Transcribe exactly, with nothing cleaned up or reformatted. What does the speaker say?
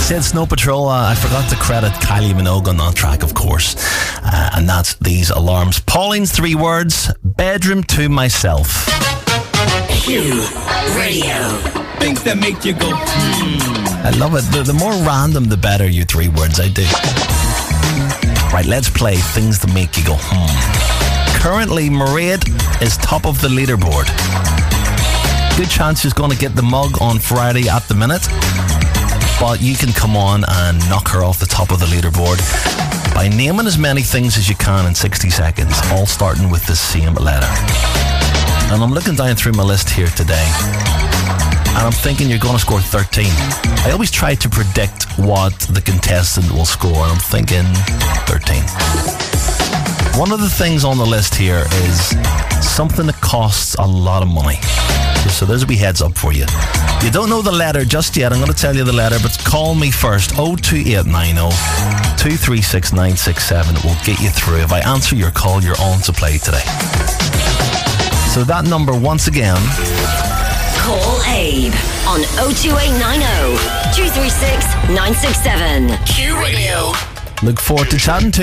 said Snow Patrol. Uh, I forgot to credit Kylie Minogue on that track, of course. Uh, and that's These Alarms. Pauline's three words: bedroom to myself. Q Radio. Things that make you go, hmm. I love it. The, the more random, the better, you three words. I do. Right, let's play Things That Make You Go, hmm. Currently, Mairead is top of the leaderboard. Good chance she's going to get the mug on Friday at the minute. But you can come on and knock her off the top of the leaderboard by naming as many things as you can in sixty seconds, all starting with the same letter. And I'm looking down through my list here today, and I'm thinking you're going to score thirteen. I always try to predict what the contestant will score, and I'm thinking thirteen. One of the things on the list here is something that costs a lot of money. So there's a wee heads up for you. You don't know the letter just yet. I'm going to tell you the letter, but call me first. oh two eight nine oh, two three six, nine six seven. It will get you through. If I answer your call, you're on to play today. So that number once again. Call Abe on oh two eight nine oh, two three six, nine six seven. Q Radio. Look forward to chatting to you.